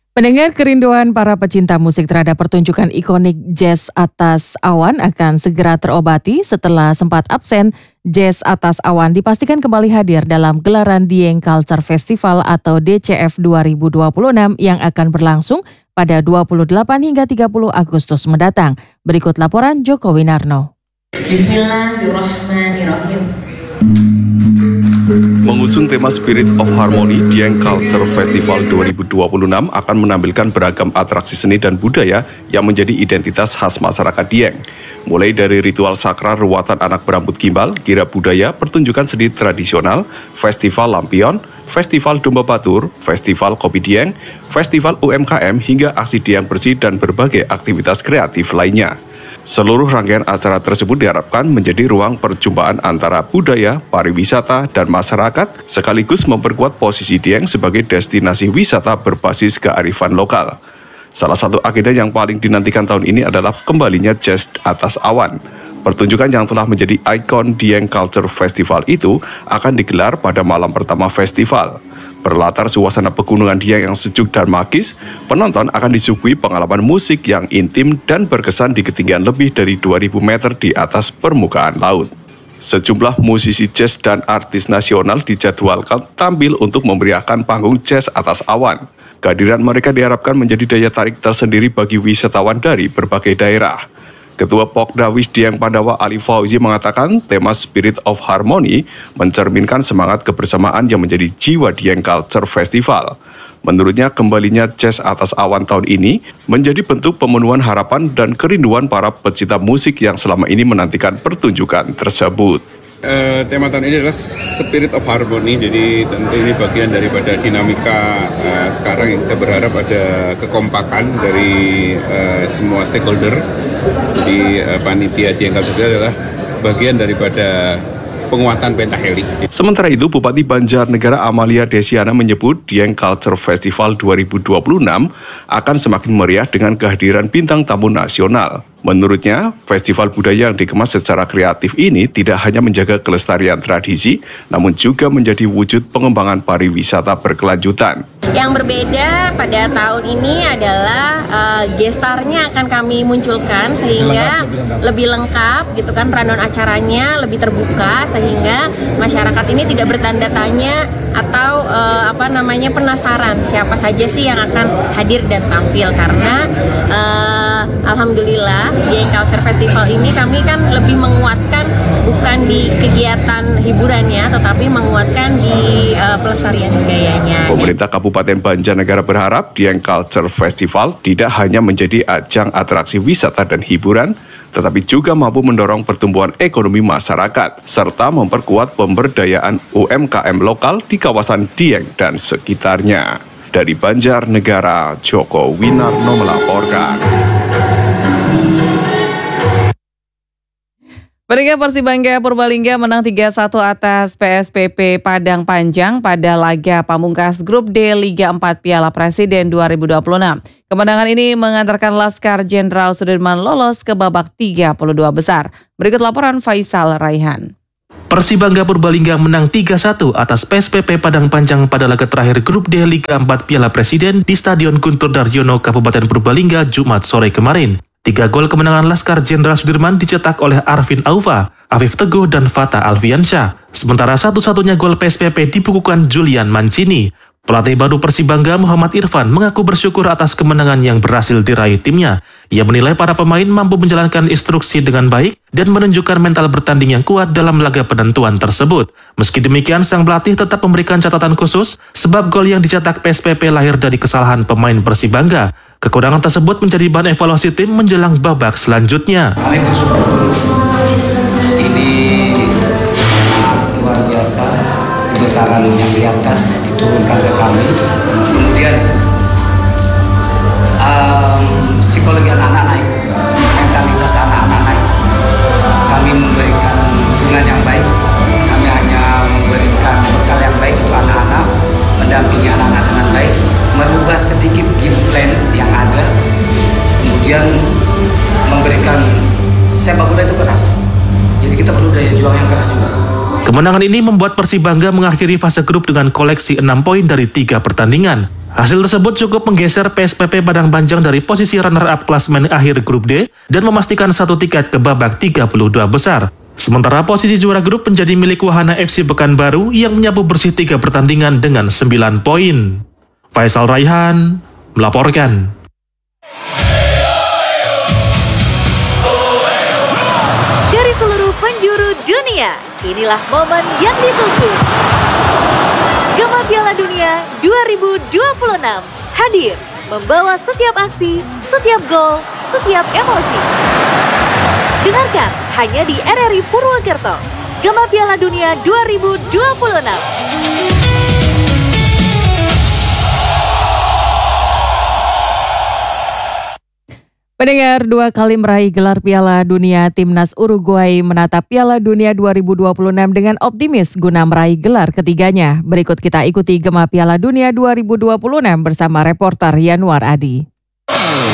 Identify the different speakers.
Speaker 1: Pendengar, kerinduan para pecinta musik terhadap pertunjukan ikonik Jazz Atas Awan akan segera terobati setelah sempat absen. Jazz Atas Awan dipastikan kembali hadir dalam gelaran Dieng Culture Festival atau DCF 2026 yang akan berlangsung pada 28 hingga 30 Agustus mendatang. Berikut laporan Joko Winarno.
Speaker 2: Bismillahirrahmanirrahim.
Speaker 3: Mengusung tema Spirit of Harmony, Dieng Culture Festival 2026 akan menampilkan beragam atraksi seni dan budaya yang menjadi identitas khas masyarakat Dieng. Mulai dari ritual sakral ruatan anak berambut gimbal, kirab budaya, pertunjukan seni tradisional, festival lampion, festival domba batur, festival kopi Dieng, festival UMKM hingga aksi Dieng bersih dan berbagai aktivitas kreatif lainnya. Seluruh rangkaian acara tersebut diharapkan menjadi ruang perjumpaan antara budaya, pariwisata, dan masyarakat, sekaligus memperkuat posisi Dieng sebagai destinasi wisata berbasis kearifan lokal. Salah satu agenda yang paling dinantikan tahun ini adalah kembalinya Jazz Atas Awan. Pertunjukan yang telah menjadi ikon Dieng Culture Festival itu akan digelar pada malam pertama festival. Berlatar suasana pegunungan Dieng yang sejuk dan magis, penonton akan disuguhi pengalaman musik yang intim dan berkesan di ketinggian lebih dari 2000 meter di atas permukaan laut. Sejumlah musisi jazz dan artis nasional dijadwalkan tampil untuk memeriahkan panggung Jazz Atas Awan. Kehadiran mereka diharapkan menjadi daya tarik tersendiri bagi wisatawan dari berbagai daerah. Ketua Pokdawis Dieng Pandawa Ali Fauzi mengatakan tema Spirit of Harmony mencerminkan semangat kebersamaan yang menjadi jiwa Dieng Culture Festival. Menurutnya kembalinya Jazz Atas Awan tahun ini menjadi bentuk pemenuhan harapan dan kerinduan para pecinta musik yang selama ini menantikan pertunjukan tersebut.
Speaker 4: Tema tahun ini adalah Spirit of Harmony, jadi tentu ini bagian daripada dinamika sekarang yang kita berharap ada kekompakan dari semua stakeholder. Jadi panitia Dieng Culture adalah bagian daripada penguatan pentahelik.
Speaker 3: Sementara itu, Bupati Banjarnegara Amalia Desiana menyebut Dieng Culture Festival 2026 akan semakin meriah dengan kehadiran bintang tamu nasional. Menurutnya, festival budaya yang dikemas secara kreatif ini tidak hanya menjaga kelestarian tradisi, namun juga menjadi wujud pengembangan pariwisata berkelanjutan.
Speaker 2: Yang berbeda pada tahun ini adalah gestarnya akan kami munculkan sehingga lebih lengkap gitu kan, rundown acaranya lebih terbuka sehingga masyarakat ini tidak bertanda tanya atau penasaran siapa saja sih yang akan hadir dan tampil, karena alhamdulillah Dieng Culture Festival ini kami kan lebih menguatkan bukan di kegiatan hiburannya tetapi menguatkan di pelestarian budayanya.
Speaker 3: Pemerintah Kabupaten Banjarnegara berharap Dieng Culture Festival tidak hanya menjadi ajang atraksi wisata dan hiburan, tetapi juga mampu mendorong pertumbuhan ekonomi masyarakat, serta memperkuat pemberdayaan UMKM lokal di kawasan Dieng dan sekitarnya. Dari Banjarnegara, Joko Winarno melaporkan.
Speaker 1: Pendengar, Persibangga Purbalingga menang 3-1 atas PSPP Padang Panjang pada laga pamungkas Grup D Liga 4 Piala Presiden 2026. Kemenangan ini mengantarkan Laskar Jenderal Sudirman lolos ke babak 32 besar. Berikut laporan Faisal Raihan.
Speaker 5: Persibangga Purbalingga menang 3-1 atas PSPP Padang Panjang pada laga terakhir Grup D Liga 4 Piala Presiden di Stadion Guntur Daryono, Kabupaten Purbalingga, Jumat sore kemarin. 3 gol kemenangan Laskar Jenderal Sudirman dicetak oleh Arvin Aufa, Afif Teguh, dan Fata Alfiansyah. Sementara satu-satunya gol PSPP dibukukan Julian Mancini. Pelatih baru Persibangga Muhammad Irfan mengaku bersyukur atas kemenangan yang berhasil diraih timnya. Ia menilai para pemain mampu menjalankan instruksi dengan baik dan menunjukkan mental bertanding yang kuat dalam laga penentuan tersebut. Meski demikian, sang pelatih tetap memberikan catatan khusus sebab gol yang dicetak PSPP lahir dari kesalahan pemain Persibangga. Kekurangan tersebut menjadi bahan evaluasi tim menjelang babak selanjutnya.
Speaker 6: Kami bersyukur, ini luar biasa, kebesaran yang di atas diturunkan ke kami. Kemudian psikologi anak-anak naik, mentalitas anak-anak naik. Kami memberikan dukungan yang baik, kami hanya memberikan bekal yang baik untuk anak-anak, mendampingi anak-anak dengan baik, merubah sedikit game plan yang ada, kemudian memberikan sepak bola itu keras. Jadi kita perlu daya juang yang keras juga.
Speaker 5: Kemenangan ini membuat Persibangga mengakhiri fase grup dengan koleksi 6 poin dari 3 pertandingan. Hasil tersebut cukup menggeser PSPP Padang Panjang dari posisi runner-up klasemen akhir grup D dan memastikan 1 tiket ke babak 32 besar. Sementara posisi juara grup menjadi milik Wahana FC Pekanbaru yang menyapu bersih 3 pertandingan dengan 9 poin. Faisal Raihan melaporkan.
Speaker 7: Dari seluruh penjuru dunia, inilah momen yang ditunggu. Gema Piala Dunia 2026 hadir membawa setiap aksi, setiap gol, setiap emosi. Dengarkan hanya di RRI Purwokerto. Gema Piala Dunia 2026.
Speaker 1: Pendengar, 2 kali meraih gelar Piala Dunia, Timnas Uruguay menatap Piala Dunia 2026 dengan optimis guna meraih gelar ketiganya. Berikut kita ikuti Gema Piala Dunia 2026 bersama reporter Yanuar Adi.